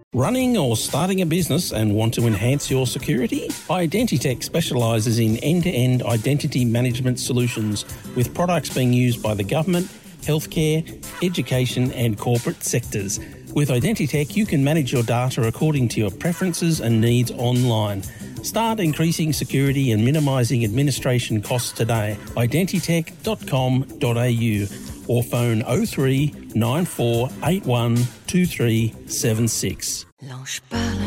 Running or starting a business and want to enhance your security? Identitech specialises in end-to-end identity management solutions with products being used by the government, healthcare, education and corporate sectors. With Identitech, you can manage your data according to your preferences and needs online. Start increasing security and minimising administration costs today. Identitech.com.au or phone 03 9481 2376. L'ange parle